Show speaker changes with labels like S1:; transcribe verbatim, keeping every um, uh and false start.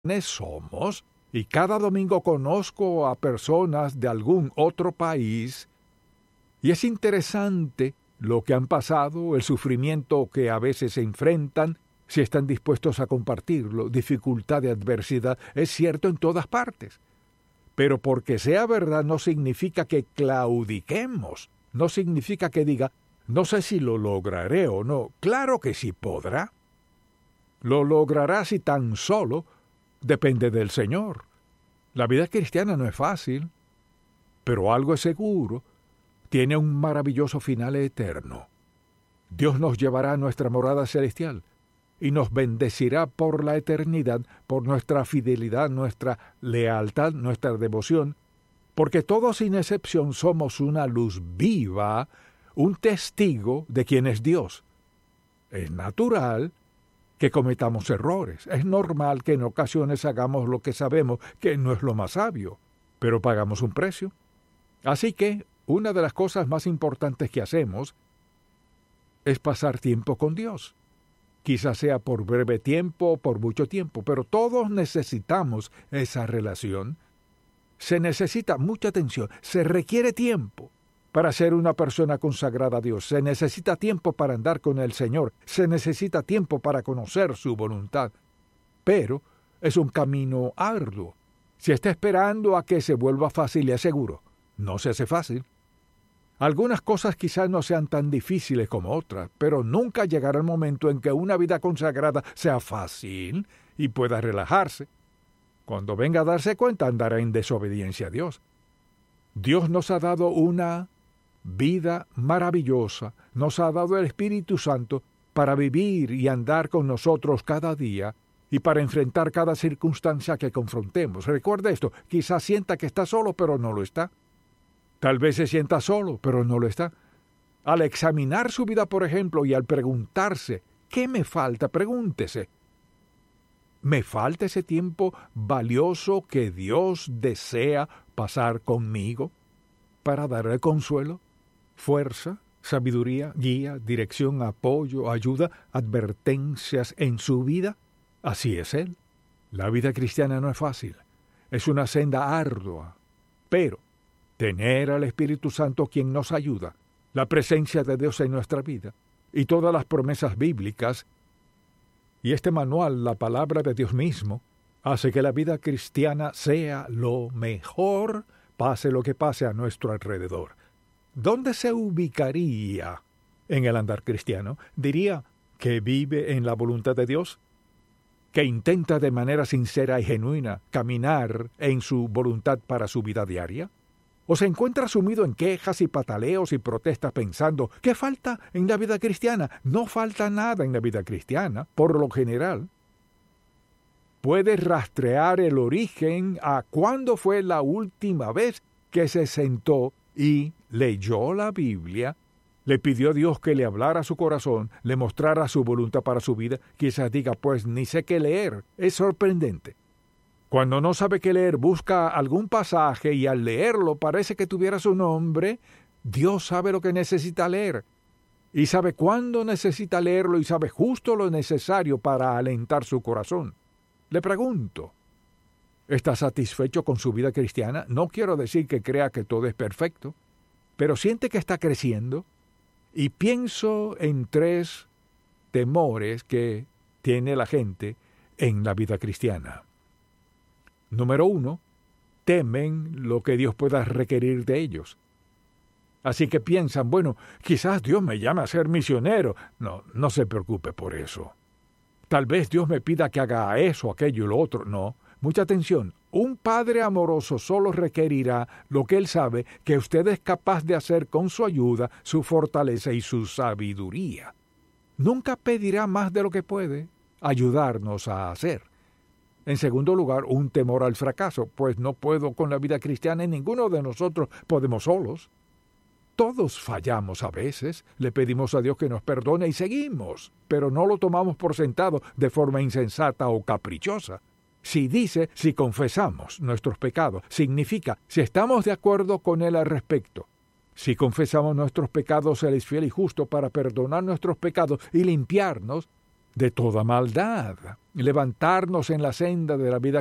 S1: somos, y cada domingo conozco a personas de algún otro país, y es interesante lo que han pasado, el sufrimiento que a veces se enfrentan, si están dispuestos a compartirlo, dificultad de adversidad, es cierto en todas partes. Pero porque sea verdad no significa que claudiquemos, no significa que diga, no sé si lo lograré o no. Claro que sí podrá. Lo logrará si tan solo depende del Señor. La vida cristiana no es fácil, pero algo es seguro, tiene un maravilloso final eterno. Dios nos llevará a nuestra morada celestial y nos bendecirá por la eternidad, por nuestra fidelidad, nuestra lealtad, nuestra devoción, porque todos sin excepción somos una luz viva, un testigo de quién es Dios. Es natural que cometamos errores. Es normal que en ocasiones hagamos lo que sabemos que no es lo más sabio, pero pagamos un precio. Así que una de las cosas más importantes que hacemos es pasar tiempo con Dios. Quizás sea por breve tiempo o por mucho tiempo, pero todos necesitamos esa relación. Se necesita mucha atención, se requiere tiempo para ser una persona consagrada a Dios. Se necesita tiempo para andar con el Señor. Se necesita tiempo para conocer su voluntad. Pero es un camino arduo. Si está esperando a que se vuelva fácil y seguro, no se hace fácil. Algunas cosas quizás no sean tan difíciles como otras, pero nunca llegará el momento en que una vida consagrada sea fácil y pueda relajarse. Cuando venga a darse cuenta, andará en desobediencia a Dios. Dios nos ha dado una vida maravillosa, nos ha dado el Espíritu Santo para vivir y andar con nosotros cada día y para enfrentar cada circunstancia que confrontemos. Recuerda esto, quizás sienta que está solo, pero no lo está. Tal vez se sienta solo, pero no lo está. Al examinar su vida, por ejemplo, y al preguntarse, ¿qué me falta? Pregúntese, ¿me falta ese tiempo valioso que Dios desea pasar conmigo para darle consuelo, fuerza, sabiduría, guía, dirección, apoyo, ayuda, advertencias en su vida? Así es Él. La vida cristiana no es fácil. Es una senda ardua, pero tener al Espíritu Santo quien nos ayuda, la presencia de Dios en nuestra vida y todas las promesas bíblicas y este manual, la palabra de Dios mismo, hace que la vida cristiana sea lo mejor, pase lo que pase a nuestro alrededor. ¿Dónde se ubicaría en el andar cristiano? Diría que vive en la voluntad de Dios, que intenta de manera sincera y genuina caminar en su voluntad para su vida diaria. ¿O se encuentra sumido en quejas y pataleos y protestas pensando, ¿qué falta en la vida cristiana? No falta nada en la vida cristiana, por lo general. Puede rastrear el origen a cuándo fue la última vez que se sentó y leyó la Biblia, le pidió a Dios que le hablara a su corazón, le mostrara su voluntad para su vida. Quizás diga, pues ni sé qué leer. Es sorprendente. Cuando no sabe qué leer, busca algún pasaje y al leerlo parece que tuviera su nombre. Dios sabe lo que necesita leer y sabe cuándo necesita leerlo y sabe justo lo necesario para alentar su corazón. Le pregunto, ¿está satisfecho con su vida cristiana? No quiero decir que crea que todo es perfecto, pero siente que está creciendo. Y pienso en tres temores que tiene la gente en la vida cristiana. Número uno, temen lo que Dios pueda requerir de ellos. Así que piensan, bueno, quizás Dios me llame a ser misionero. No, no se preocupe por eso. Tal vez Dios me pida que haga eso, aquello y lo otro. No, mucha atención. Un padre amoroso solo requerirá lo que él sabe que usted es capaz de hacer con su ayuda, su fortaleza y su sabiduría. Nunca pedirá más de lo que puede ayudarnos a hacer. En segundo lugar, un temor al fracaso, pues no puedo con la vida cristiana y ninguno de nosotros podemos solos. Todos fallamos a veces, le pedimos a Dios que nos perdone y seguimos, pero no lo tomamos por sentado de forma insensata o caprichosa. Si dice, si confesamos nuestros pecados, significa si estamos de acuerdo con Él al respecto. Si confesamos nuestros pecados, Él es fiel y justo para perdonar nuestros pecados y limpiarnos de toda maldad, levantarnos en la senda de la vida